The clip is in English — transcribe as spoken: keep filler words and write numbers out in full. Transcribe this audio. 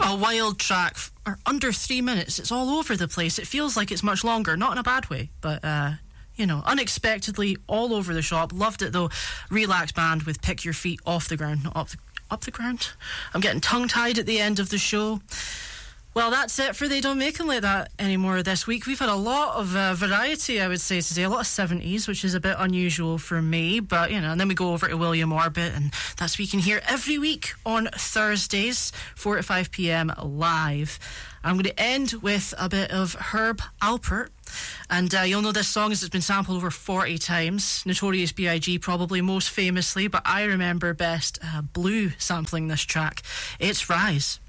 A wild track, for under three minutes. It's all over the place. It feels like it's much longer, not in a bad way, but uh, you know, unexpectedly all over the shop. Loved it though. Relax band with Pick Your Feet Off the Ground, not up the, up the ground. I'm getting tongue-tied at the end of the show. Well, that's it for They Don't Make 'Em Like That Anymore this week. We've had a lot of uh, variety, I would say, today. A lot of seventies, which is a bit unusual for me. But, you know, and then we go over to William Orbit, and that's we can hear every week on Thursdays, four to five p.m. live. I'm going to end with a bit of Herb Alpert. And uh, you'll know this song as it's been sampled over forty times. Notorious B I G probably most famously, but I remember best uh, Blue sampling this track. It's Rise.